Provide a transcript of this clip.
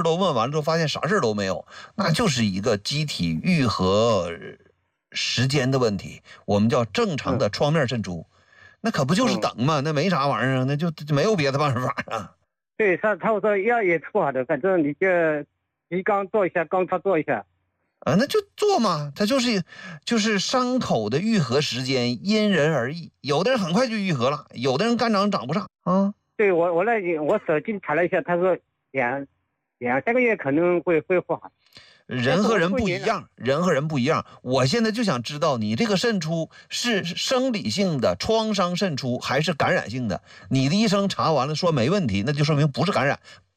都问完了之后，发现啥事都没有，那就是一个机体愈合时间的问题，我们叫正常的创面渗出，那可不就是等吗？那没啥玩意儿，那就没有别的办法啊。 对，他说药也吃不好的，反正你就鼻缸做一下，肛插做一下。 那就做嘛，它就是伤口的愈合时间因人而异，有的人很快就愈合了，有的人肝长长不上啊。 对，我手机查了一下，他说两三个月可能会恢复好。 人和人不一样，人和人不一样。我现在就想知道，你这个渗出是生理性的创伤渗出还是感染性的？你的医生查完了说没问题，那就说明不是感染，